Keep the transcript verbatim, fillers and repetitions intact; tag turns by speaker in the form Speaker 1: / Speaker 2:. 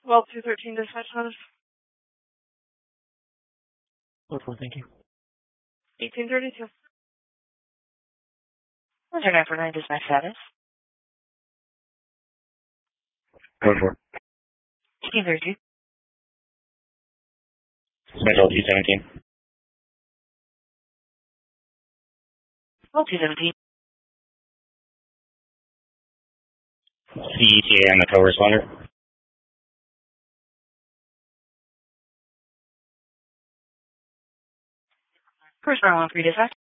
Speaker 1: Well, two thirteen dispatch notice.
Speaker 2: Look for, thank you.
Speaker 1: eighteen thirty-two.
Speaker 3: Cruiser nine four nine dispatch status.
Speaker 4: Code four.
Speaker 3: eighteen thirty-two.
Speaker 4: Dispatch L T seventeen.
Speaker 3: L T seventeen.
Speaker 4: C E T A on the co-responder.
Speaker 3: Cruiser nine one three dispatch.